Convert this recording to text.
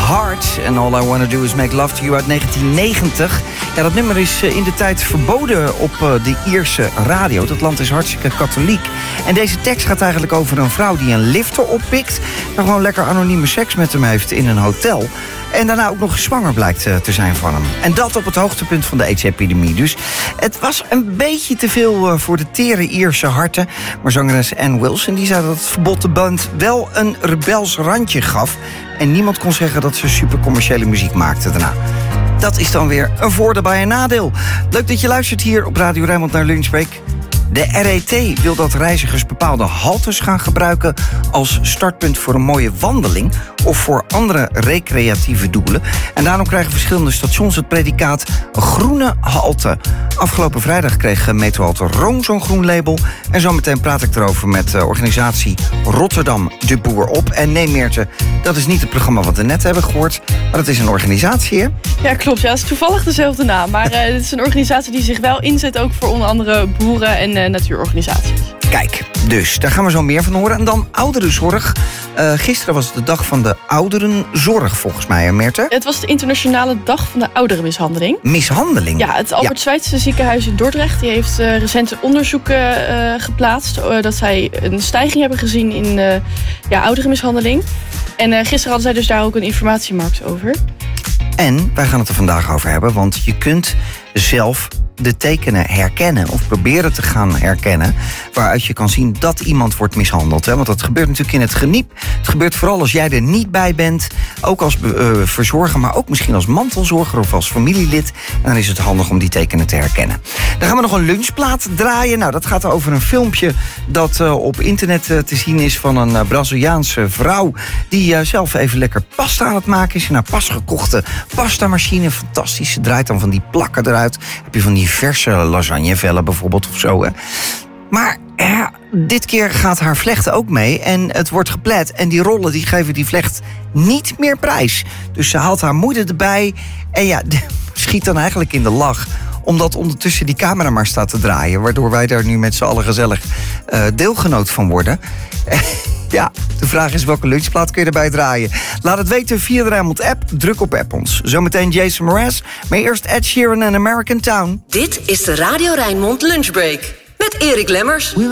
Heart and All I Wanna Do Is Make Love To You uit 1990. Ja, dat nummer is in de tijd verboden op de Ierse radio. Dat land is hartstikke katholiek. En deze tekst gaat eigenlijk over een vrouw die een lifter oppikt... en gewoon lekker anonieme seks met hem heeft in een hotel... en daarna ook nog zwanger blijkt te zijn van hem. En dat op het hoogtepunt van de AIDS-epidemie. Dus het was een beetje te veel voor de tere Ierse harten. Maar zangeres Ann Wilson die zei dat het verbod de band wel een rebels randje gaf... en niemand kon zeggen dat ze supercommerciële muziek maakte daarna. Dat is dan weer een voordeel bij een nadeel. Leuk dat je luistert hier op Radio Rijnmond naar Lunchbreak. De RET wil dat reizigers bepaalde haltes gaan gebruiken... als startpunt voor een mooie wandeling... of voor andere recreatieve doelen. En daarom krijgen verschillende stations het predicaat groene halte. Afgelopen vrijdag kreeg Metrohalte Room zo'n groen label. En zometeen praat ik erover met de organisatie Rotterdam de Boer op. En nee, Meerte, dat is niet het programma wat we net hebben gehoord... maar dat is een organisatie, hè? Ja, klopt. Ja, het is toevallig dezelfde naam. Maar het is een organisatie die zich wel inzet... ook voor onder andere boeren en natuurorganisaties. Kijk, dus daar gaan we zo meer van horen. En dan ouderenzorg. Gisteren was het de dag van de ouderenzorg, volgens mij, hè, Meerte? Het was de internationale dag van de ouderenmishandeling. Mishandeling? Ja, het Albert Schweitzer ziekenhuis in Dordrecht... die heeft recente onderzoeken geplaatst... dat zij een stijging hebben gezien in ouderenmishandeling. En gisteren hadden zij dus daar ook een informatiemarkt over. En wij gaan het er vandaag over hebben, want je kunt zelf de tekenen herkennen of proberen te gaan herkennen... waaruit je kan zien dat iemand wordt mishandeld. Hè? Want dat gebeurt natuurlijk in het geniep. Het gebeurt vooral als jij er niet bij bent. Ook als verzorger, maar ook misschien als mantelzorger of als familielid. En dan is het handig om die tekenen te herkennen. Dan gaan we nog een lunchplaat draaien. Nou, dat gaat over een filmpje dat op internet te zien is... van een Braziliaanse vrouw die zelf even lekker pasta aan het maken is... in haar pas gekochte pastamachine. Fantastisch. Ze draait dan van die plakken eruit. Heb je van die verse lasagnevellen bijvoorbeeld of zo, hè? Maar ja, dit keer gaat haar vlecht ook mee en het wordt geplet. En die rollen die geven die vlecht niet meer prijs. Dus ze haalt haar moeder erbij en ja, schiet dan eigenlijk in de lach... omdat ondertussen die camera maar staat te draaien... waardoor wij daar nu met z'n allen gezellig deelgenoot van worden... Ja, de vraag is welke lunchplaat kun je erbij draaien? Laat het weten via de Rijnmond-app. Druk op app ons. Zometeen Jason Mraz, maar eerst Ed Sheeran en American Town. Dit is de Radio Rijnmond Lunchbreak met Erik Lemmers.